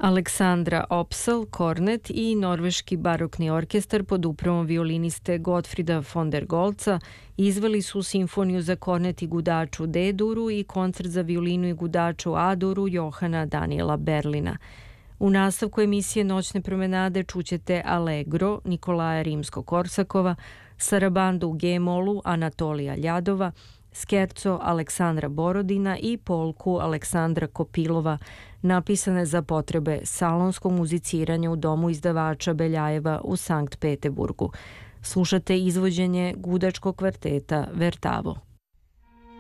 Aleksandra Opsal, kornet i norveški barokni orkestar pod upravom violiniste Gottfrieda von der Goltza izveli su simfoniju za kornet i gudač u D-duru i koncert za violinu i gudač u A-duru Johana Daniela Berlina. U nastavku emisije Noćne promenade čućete Allegro Nikolaja Rimsko-Korsakova, Sarabandu u G-molu Anatolija Ljadova, Skerco Aleksandra Borodina i polku Aleksandra Kopilova, napisane za potrebe salonskog muziciranja u domu izdavača Beljajeva u Sankt Peteburgu. Slušate izvođenje gudačkog kvarteta Vertavo.